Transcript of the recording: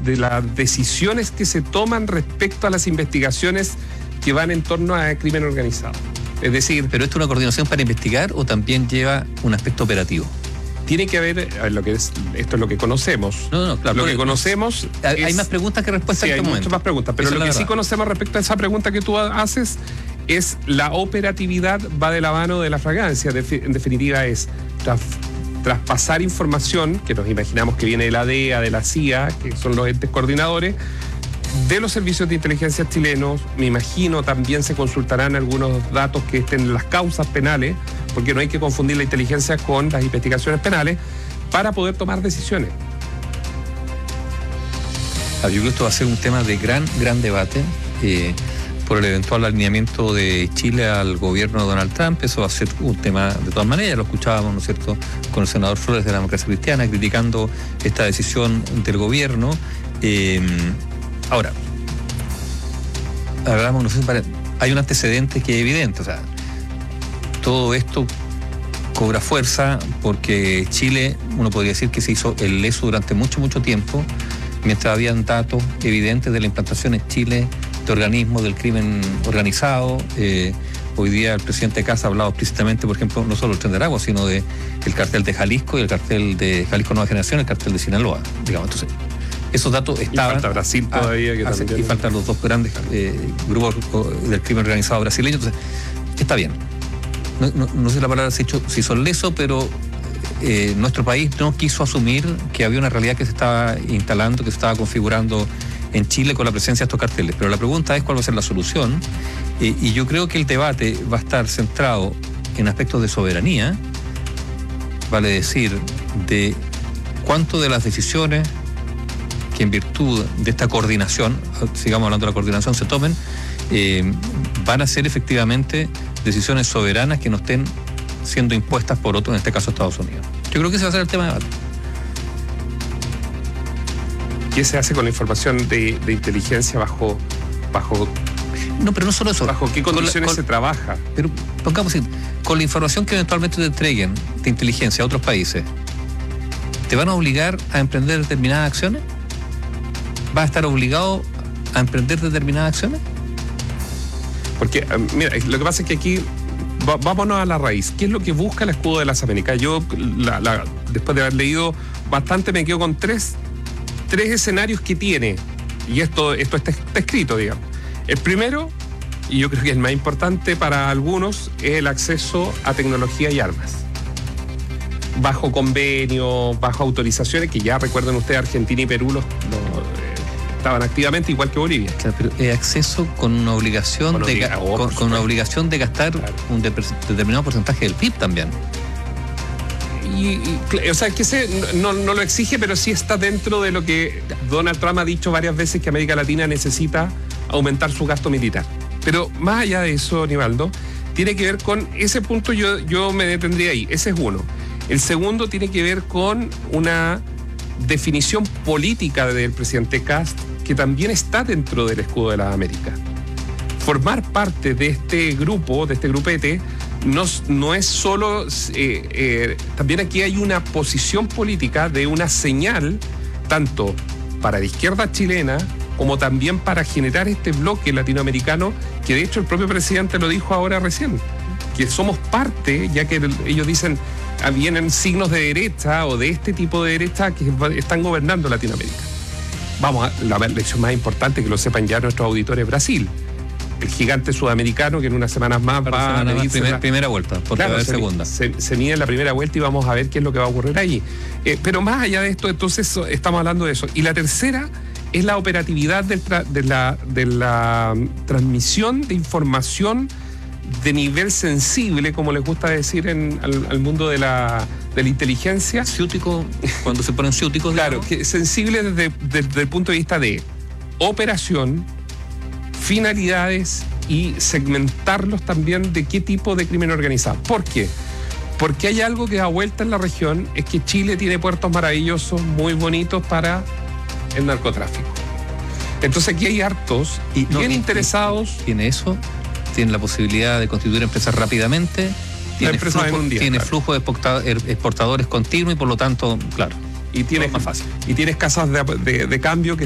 las decisiones que se toman respecto a las investigaciones que van en torno a crimen organizado. Es decir... ¿Pero esto es una coordinación para investigar o también lleva un aspecto operativo? Tiene que haber, esto es lo que conocemos. No, claro. Lo que conocemos hay más preguntas que respuestas en este momento. hay muchas más preguntas, pero lo que sí conocemos respecto a esa pregunta que tú haces es la operatividad va de la mano de la fragancia. En definitiva es traspasar información, que nos imaginamos que viene de la DEA, de la CIA, que son los entes coordinadores, de los servicios de inteligencia chilenos. Me imagino también se consultarán algunos datos que estén en las causas penales, porque no hay que confundir la inteligencia con las investigaciones penales, para poder tomar decisiones. Yo creo que esto va a ser un tema de gran debate por el eventual alineamiento de Chile al gobierno de Donald Trump. Eso va a ser un tema de todas maneras. Lo escuchábamos, ¿no es cierto?, con el senador Flores de la Democracia Cristiana criticando esta decisión del gobierno. Ahora, hablamos, no sé, hay un antecedente que es evidente, o sea, todo esto cobra fuerza porque Chile, uno podría decir que se hizo el leso durante mucho tiempo, mientras habían datos evidentes de la implantación en Chile de organismos del crimen organizado. Hoy día el presidente Casa ha hablado explícitamente, por ejemplo, no solo del Tren de Aragua, sino del cartel de Jalisco y el cartel de Jalisco Nueva Generación, el cartel de Sinaloa, digamos. Entonces, esos datos estaban... Y falta Brasil todavía. Y faltan los dos grandes grupos del crimen organizado brasileño. Entonces, está bien. No sé la palabra se hizo leso, pero nuestro país no quiso asumir que había una realidad que se estaba instalando, que se estaba configurando en Chile con la presencia de estos carteles. Pero la pregunta es cuál va a ser la solución. Y yo creo que el debate va a estar centrado en aspectos de soberanía, vale decir, de cuánto de las decisiones que en virtud de esta coordinación, sigamos hablando de la coordinación, se tomen, van a ser efectivamente decisiones soberanas que no estén siendo impuestas por otros, en este caso Estados Unidos. Yo creo que ese va a ser el tema de debate. ¿Qué se hace con la información de inteligencia bajo... No, pero no solo eso. ¿Bajo qué condiciones se trabaja? Pero pongamos así, con la información que eventualmente te entreguen de inteligencia a otros países, ¿te van a obligar a emprender determinadas acciones? ¿Vas a estar obligado a emprender determinadas acciones? Porque, mira, lo que pasa es que aquí, vámonos a la raíz. ¿Qué es lo que busca el escudo de las Américas? Yo, después de haber leído bastante, me quedo con tres escenarios que tiene. Y esto está escrito, digamos. El primero, y yo creo que el más importante para algunos, es el acceso a tecnología y armas. Bajo convenio, bajo autorizaciones, que ya recuerden ustedes, Argentina y Perú estaban activamente, igual que Bolivia. Claro, pero acceso con una obligación con una obligación de gastar, claro, un determinado porcentaje del PIB también. O sea, que no lo exige, pero sí está dentro de lo que Donald Trump ha dicho varias veces, que América Latina necesita aumentar su gasto militar. Pero más allá de eso, Nivaldo, tiene que ver con ese punto. Yo me detendría ahí. Ese es uno. El segundo tiene que ver con una definición política del presidente Kast, que también está dentro del escudo de las Américas. Formar parte de este grupo, de este grupete, no es solo... también aquí hay una posición política de una señal, tanto para la izquierda chilena, como también para generar este bloque latinoamericano, que de hecho el propio presidente lo dijo ahora recién, que somos parte, ya que ellos dicen, vienen signos de derecha o de este tipo de derecha que están gobernando Latinoamérica. Vamos a la lección más importante, que lo sepan ya nuestros auditores: Brasil, el gigante sudamericano, que en unas semanas más va a medirse primera vuelta, porque claro, va a haber segunda. Se mide en la primera vuelta y vamos a ver qué es lo que va a ocurrir allí. Pero más allá de esto, entonces estamos hablando de eso. Y la tercera es la operatividad de la transmisión de información de nivel sensible, como les gusta decir al mundo de la inteligencia. Ciútico, cuando se ponen ciúticos. Claro, que sensible desde el punto de vista de operación, finalidades y segmentarlos también de qué tipo de crimen organizado. ¿Por qué? Porque hay algo que da vuelta en la región, es que Chile tiene puertos maravillosos, muy bonitos para el narcotráfico. Entonces aquí hay hartos bien interesados. Tiene eso, tiene la posibilidad de constituir empresas rápidamente, tiene flujo de exportadores continuo y por lo tanto, claro, y tienes más fácil. Y tienes casas de cambio que